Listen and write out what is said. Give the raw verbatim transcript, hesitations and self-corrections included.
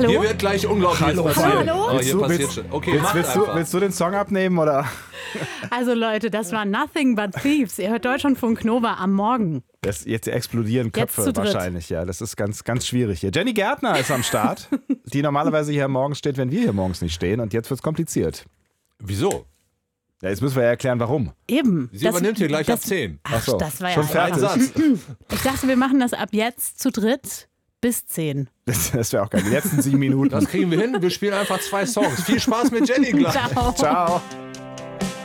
Hallo? Hier wird gleich unglaublich Hallo, passieren. hallo? Oh, Willst hier du- passiert willst- schon. Okay, Willst, macht willst, du, einfach. willst du den Song abnehmen oder? Also Leute, das war Nothing But Thieves. Ihr hört Deutschlandfunk Nova am Morgen. Das, jetzt explodieren Köpfe Jetzt zu dritt. wahrscheinlich, ja. Das ist ganz, ganz schwierig hier. Jenny Gärtner ist am Start, die normalerweise hier morgens steht, wenn wir hier morgens nicht stehen. Und jetzt wird es kompliziert. Wieso? Ja, jetzt müssen wir ja erklären, warum. Eben. Sie übernimmt hier gleich ab zehn. Ach, Ach so, das war ja schon einfach. Ein fertig. Satz. Ich dachte, wir machen das ab jetzt zu dritt bis zehn. Das, das wäre auch geil. Die letzten sieben Minuten. Das kriegen wir hin. Wir spielen einfach zwei Songs. Viel Spaß mit Jenny gleich. Ciao. Ciao.